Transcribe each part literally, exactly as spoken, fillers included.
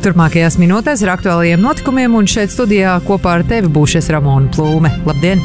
Turpmākajās minūtēs ar aktuālajiem notikumiem, un šeit studijā kopā ar tevi būšies Ramona Plūme. Labdien!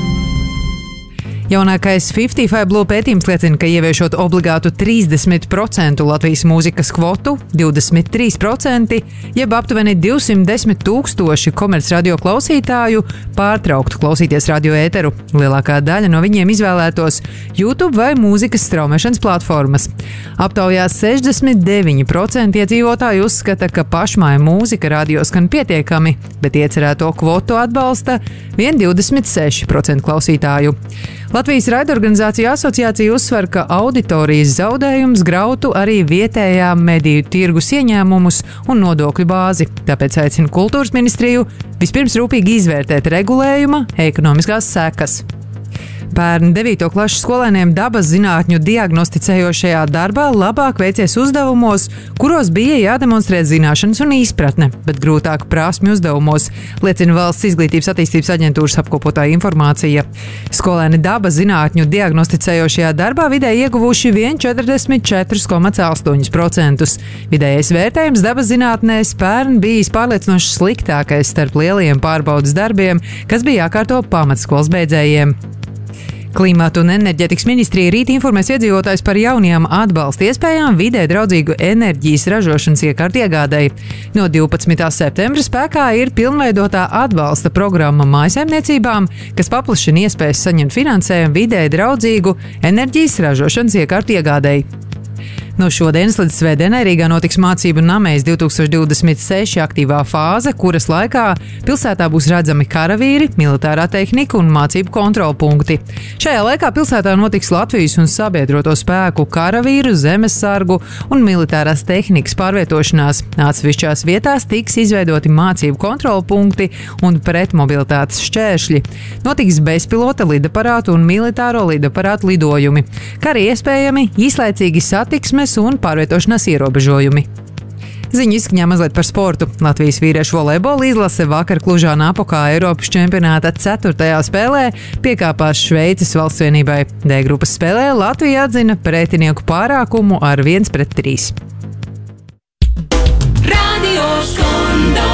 Jaunākais piecdesmit pieci Blue pētījums liecina, ka ieviešot obligātu trīsdesmit procentu Latvijas mūzikas kvotu, divdesmit trīs procenti, jeb aptuveni divsimt desmit tūkstoši komercradio klausītāju pārtrauktu klausīties radio ēteru. Lielākā daļa no viņiem izvēlētos YouTube vai mūzikas straumēšanas platformas. Aptaujā sešdesmit deviņi procenti iedzīvotāji uzskata, ka pašmāja mūzika radio skan pietiekami, bet iecerēto kvotu atbalsta vien divdesmit seši procenti klausītāju. Latvijas raidorganizāciju asociācija uzsver, ka auditorijas zaudējums grautu arī vietējā mediju tirgus ieņēmumus un nodokļu bāzi. Tāpēc aicina kultūras ministriju vispirms rūpīgi izvērtēt regulējuma ekonomiskās sekas. Pērn devīto klašu skolēniem dabas zinātņu diagnosticējošajā darbā labāk veicies uzdevumos, kuros bija jādemonstrē zināšanas un izpratne, bet grūtāk prasmju uzdevumos, liecina Valsts izglītības attīstības aģentūras apkopotā informācija. Skolēni dabas zinātņu diagnosticējošajā darbā vidēji ieguvuši vien četrdesmit četri komats astoņi procenti. Vidējais vērtējums dabas zinātnēs pērn bijis pārliecinoši sliktākais starp lielajiem pārbaudas darbiem, kas bija jākārto pamatskolas beidzējiem. Klimata un enerģetikas ministrija rīt informēs iedzīvotājus par jaunajām atbalsta iespējām vidē draudzīgu enerģijas ražošanas iekārtu iegādei. No divpadsmitā septembra spēkā ir pilnveidotā atbalsta programma mājsaimniecībām, kas paplašina iespējas saņemt finansējumu vidē draudzīgu enerģijas ražošanas iekārtu iegādei. No šodienas līdz svētdienai Rīgā notiks mācību namēs divtūkstoš divdesmit seši aktīvā fāze, kuras laikā pilsētā būs redzami karavīri, militārā tehnika un mācību kontrolpunkti. Šajā laikā pilsētā notiks Latvijas un sabiedroto spēku karavīru, zemessargu un militārās tehnikas pārvietošanās. Atsevišķās vietās tiks izveidoti mācību kontrolpunkti un pretmobilitātes šķēršļi. Notiks bezpilota lidaparātu un militāro lidaparātu lidojumi, kā arī iespējami īslaicīgi satiksmes un pārvietošanās ierobežojumi. Ziņu izskaņā mazliet par sportu. Latvijas vīriešu volejbola izlase vakar Klužā Napokā Eiropas čempionāta ceturtajā spēlē piekāpās Šveices valstsvienībai. D grupas spēlē Latvija atzina pretinieku pārākumu ar viens pret trīs. Radio Skondo.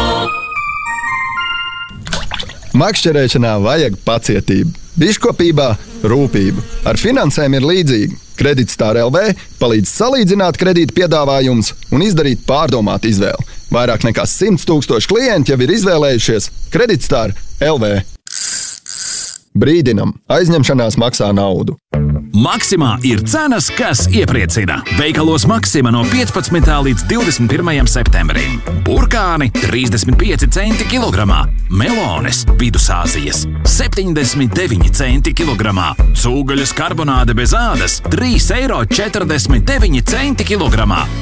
Makšķerēšanā vajag pacietību, biškopībā rūpību. Ar finansēm ir līdzīgi. Kreditstar L V palīdz salīdzināt kredīta piedāvājumus un izdarīt pārdomātu izvēli. Vairāk nekā simts tūkstoši klienti jau ir izvēlējušies Kreditstar L V. Brīdinam, aizņemšanās maksā naudu. Maksimā ir cenas, kas iepriecina. Veikalos Maksima no piecpadsmitā līdz divdesmit pirmajam septembrim. Burkāni trīsdesmit pieci centi kilogramā. Melones Vidusāzijas septiņdesmit deviņi centi kilogramā. Cūgaļas karbonāde bez ādas trīs eiro četrdesmit deviņi centi kilogramā.